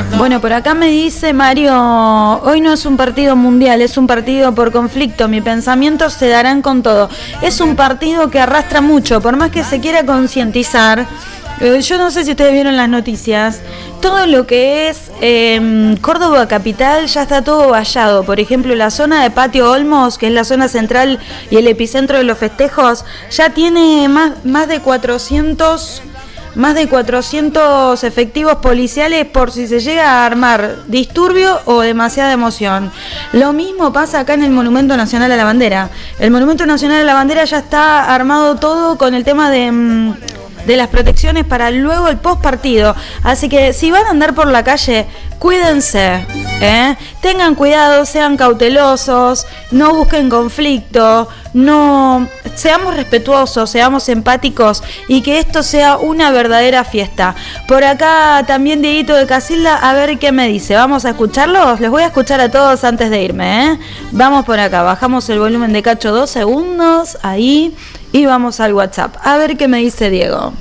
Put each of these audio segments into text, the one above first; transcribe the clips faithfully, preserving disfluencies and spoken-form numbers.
Bueno, por acá me dice Mario, hoy no es un partido mundial, es un partido por conflicto, mi pensamiento se darán con todo. Es un partido que arrastra mucho, por más que se quiera concientizar. Eh, yo no sé si ustedes vieron las noticias, todo lo que es eh, Córdoba capital ya está todo vallado. Por ejemplo, la zona de Patio Olmos, que es la zona central y el epicentro de los festejos, ya tiene más, más de cuatrocientos... Más de cuatrocientos efectivos policiales por si se llega a armar disturbio o demasiada emoción. Lo mismo pasa acá en el Monumento Nacional a la Bandera. El Monumento Nacional a la Bandera ya está armado todo con el tema de, de las protecciones para luego el post partido. Así que si van a andar por la calle, cuídense, ¿eh? Tengan cuidado, sean cautelosos, no busquen conflicto, no seamos respetuosos, seamos empáticos y que esto sea una verdadera fiesta. Por acá también Dieguito de Casilda, a ver qué me dice. Vamos a escucharlos, les voy a escuchar a todos antes de irme, ¿eh? Vamos por acá, bajamos el volumen de Cacho dos segundos, ahí, y vamos al WhatsApp. A ver qué me dice Diego.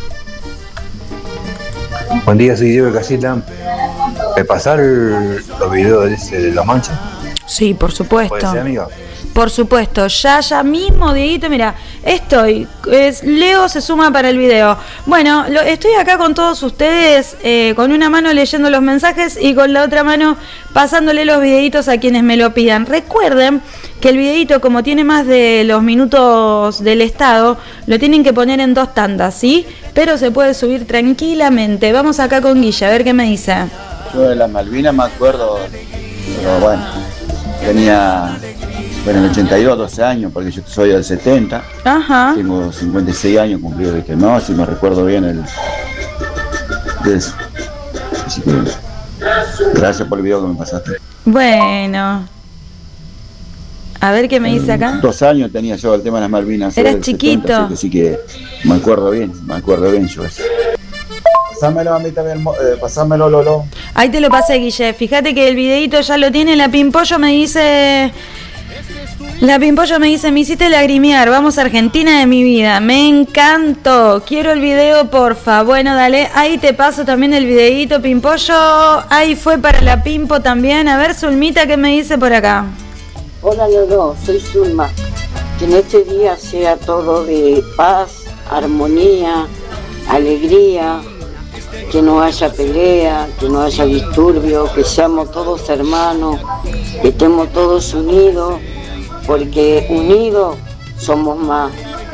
Buen día, soy Diego de Casilda. ¿Me pasar los videos de, ese, de los manchas? Sí, por supuesto. ¿Puede ser, amigo? Por supuesto, ya, ya mismo, Dieguito, mira, estoy, es, Leo se suma para el video. Bueno, lo, estoy acá con todos ustedes, eh, con una mano leyendo los mensajes y con la otra mano pasándole los videitos a quienes me lo pidan. Recuerden que el videito, como tiene más de los minutos del Estado, lo tienen que poner en dos tandas, ¿sí? Pero se puede subir tranquilamente. Vamos acá con Guilla, a ver qué me dice. Yo de las Malvinas me acuerdo, pero bueno, tenía, bueno, en el ochenta y dos, doce años, porque yo soy del setenta. Ajá. Tengo cincuenta y seis años cumplidos este no, si me recuerdo bien el de eso. Así que gracias por el video que me pasaste. Bueno, a ver qué me dice acá. Dos años tenía yo el tema de las Malvinas. Eras chiquito. setenta, así que me acuerdo bien, me acuerdo bien yo eso. Pasámelo a mí también, eh, pasámelo, Lolo. Ahí te lo pasé, Guille. Fíjate que el videito ya lo tiene. La Pimpollo me dice... La Pimpollo me dice, me hiciste lagrimear. Vamos a Argentina de mi vida. Me encantó. Quiero el video, porfa. Bueno, dale. Ahí te paso también el videito, Pimpollo. Ahí fue para la Pimpo también. A ver, Zulmita, ¿qué me dice por acá? Hola, Lolo. Soy Zulma. Que en este día sea todo de paz, armonía, alegría. Que no haya pelea, que no haya disturbio, que seamos todos hermanos, que estemos todos unidos, porque unidos somos más.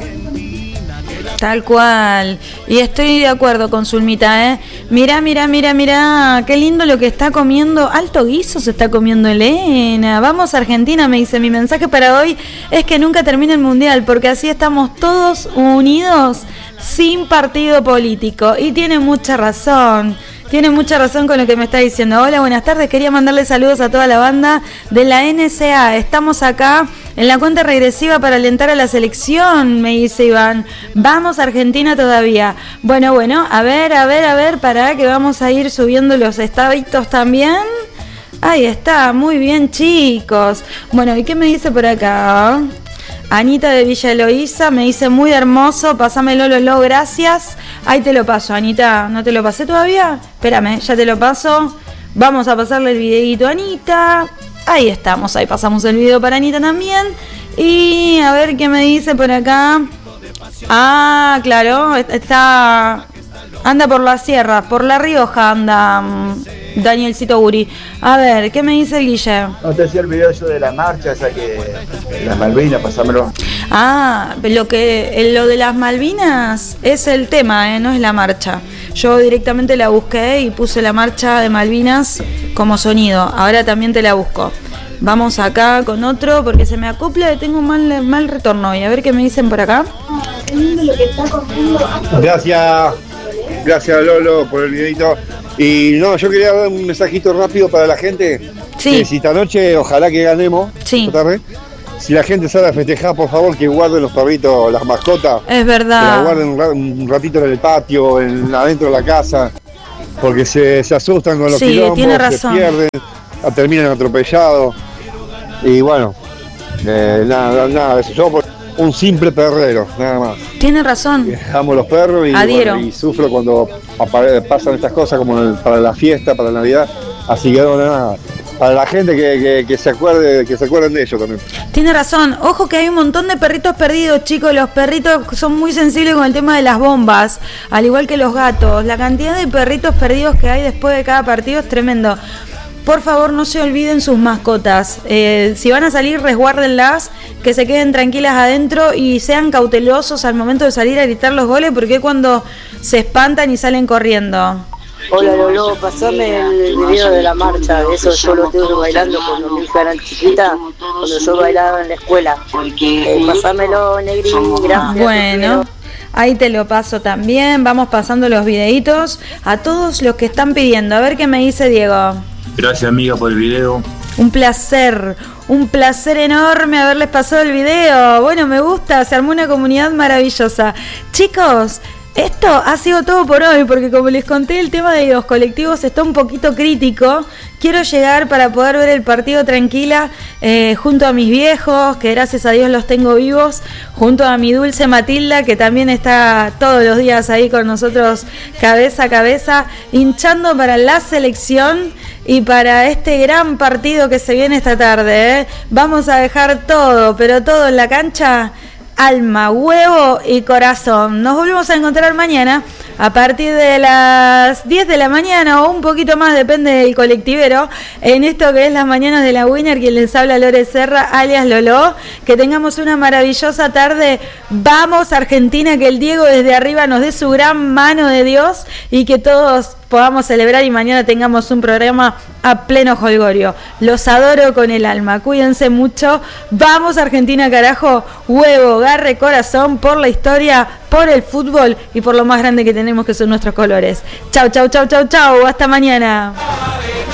Tal cual. Y estoy de acuerdo con Zulmita, ¿eh? Mirá, mirá, mirá, mirá. Qué lindo lo que está comiendo. Alto guiso se está comiendo Elena. Vamos a Argentina, me dice. Mi mensaje para hoy es que nunca termine el mundial, porque así estamos todos unidos sin partido político. Y tiene mucha razón. Tiene mucha razón con lo que me está diciendo. Hola, buenas tardes. Quería mandarle saludos a toda la banda de la N S A. Estamos acá en la cuenta regresiva para alentar a la selección, me dice Iván. Vamos a Argentina todavía. Bueno, bueno, a ver, a ver, a ver, para que vamos a ir subiendo los estaditos también. Ahí está, muy bien, chicos. Bueno, ¿y qué me dice por acá? Anita de Villa Eloísa me dice muy hermoso, pásamelo, Lolo, gracias. Ahí te lo paso, Anita. ¿No te lo pasé todavía? Espérame, ya te lo paso. Vamos a pasarle el videíto a Anita. Ahí estamos, ahí pasamos el video para Anita también. Y a ver qué me dice por acá. Ah, claro, está... Anda por la sierra, por La Rioja anda Danielcito Guri. A ver, ¿qué me dice el Guille? No te hacía el video yo de la marcha, esa que... Las Malvinas, pasámelo. Ah, lo que lo de las Malvinas es el tema, ¿eh? No es la marcha. Yo directamente la busqué y puse la marcha de Malvinas como sonido. Ahora también te la busco. Vamos acá con otro porque se me acopla y tengo un mal, mal retorno. Y a ver qué me dicen por acá. Gracias, gracias Lolo por el videito. Y no, yo quería dar un mensajito rápido para la gente. Sí. Que si esta noche, ojalá que ganemos. Sí. Esta tarde. Si la gente sale a festejar, por favor, que guarden los perritos, las mascotas. Es verdad. Que la guarden un ratito en el patio, en, adentro de la casa. Porque se, se asustan con los sí, quilombos, tiene razón. se pierden, terminan atropellados. Y bueno, eh, nada, nada, yo por, un simple perrero, nada más. Tiene razón. Amo los perros y, Adhiero. bueno, y sufro cuando apare- pasan estas cosas como el- para la fiesta, para la Navidad. Así que bueno, nada, para la gente que, que, que se acuerde, que se acuerden de ellos también. Tiene razón. Ojo que hay un montón de perritos perdidos, chicos. Los perritos son muy sensibles con el tema de las bombas, al igual que los gatos. La cantidad de perritos perdidos que hay después de cada partido es tremendo. Por favor, no se olviden sus mascotas. Eh, si van a salir, resguárdenlas, que se queden tranquilas adentro y sean cautelosos al momento de salir a gritar los goles, porque es cuando se espantan y salen corriendo. Hola Lolo, pasame el video de la marcha, eso yo lo tengo bailando cuando mi hija era chiquita, cuando yo bailaba en la escuela. Eh, pasámelo, Negrín, gracias. Bueno, ahí te lo paso también. Vamos pasando los videitos a todos los que están pidiendo. A ver qué me dice Diego. Gracias amiga por el video. Un placer, un placer enorme haberles pasado el video. Bueno, me gusta, se armó una comunidad maravillosa. Chicos, esto ha sido todo por hoy, porque como les conté, el tema de los colectivos está un poquito crítico. Quiero llegar para poder ver el partido tranquila, eh, junto a mis viejos, que gracias a Dios los tengo vivos, junto a mi dulce Matilda, que también está todos los días ahí con nosotros cabeza a cabeza, hinchando para la selección y para este gran partido que se viene esta tarde, ¿eh? Vamos a dejar todo, pero todo en la cancha. Alma, huevo y corazón. Nos volvemos a encontrar mañana a partir de las diez de la mañana o un poquito más, depende del colectivero, en esto que es las mañanas de la Winner. Quien les habla, Lore Serra, alias Lolo. Que tengamos una maravillosa tarde. Vamos Argentina, que el Diego desde arriba nos dé su gran mano de Dios y que todos podamos celebrar y mañana tengamos un programa a pleno jolgorio. Los adoro con el alma, cuídense mucho. Vamos Argentina, carajo. Huevo, garre, corazón, por la historia, por el fútbol y por lo más grande que tenemos, que son nuestros colores. Chau, chau, chau, chau, chau. Hasta mañana.